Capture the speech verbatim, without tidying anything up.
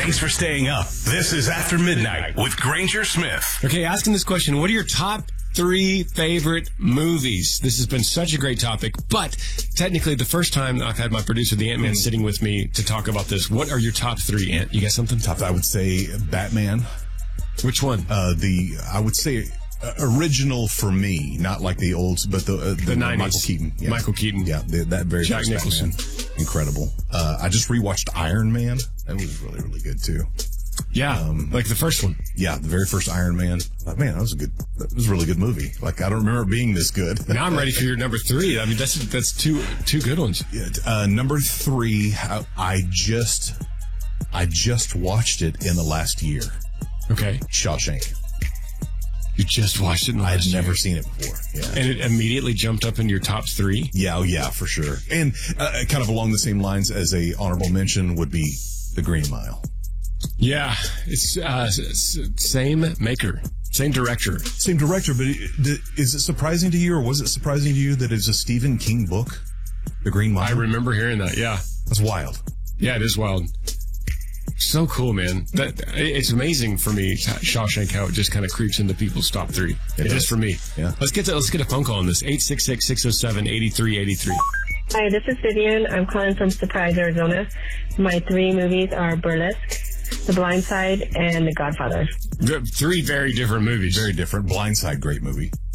Thanks for staying up. This is After Midnight with Granger Smith. Okay, asking this question, what are your top three favorite movies? This has been such a great topic, but technically the first time I've had my producer, the Ant-Man, sitting with me to talk about this. What are your top three, Ant? You got something? Top, I would say Batman. Which one? Uh, the, I would say uh, original for me, not like the old, but the, uh, the, the nineties. Michael Keaton. Yeah. Michael Keaton. Yeah, the, that very Jack first Nicholson. Batman. Incredible. Uh, I just rewatched Iron Man. That was really, really good too. Yeah, um, like the first one. Yeah, the very first Iron Man. Oh, man, that was a good, that was a really good movie. Like, I don't remember it being this good. Now I'm ready for your number three. I mean, that's that's two two good ones. Yeah, uh, number three, I, I just, I just watched it in the last year. Okay. Shawshank. You just watched it in the I last had never year. seen it before. Yeah. And it immediately jumped up in your top three? Yeah, oh yeah, for sure. And uh, kind of along the same lines as a honorable mention would be The Green Mile. Yeah, it's uh, s- same maker, same director. Same director, but it, is it surprising to you, or was it surprising to you that it's a Stephen King book, The Green Mile? I remember hearing that, yeah. That's wild. Yeah, it is wild. So cool, man. That it's amazing for me, Shawshank, how it just kind of creeps into people's top three. It, it is for me. Yeah. Let's get to, let's get a phone call on this. eight six six, six oh seven, eight three eight three. Hi, this is Vivian. I'm calling from Surprise, Arizona. My three movies are Burlesque, The Blind Side, and The Godfather. Three very different movies. Very different. Blindside, great movie.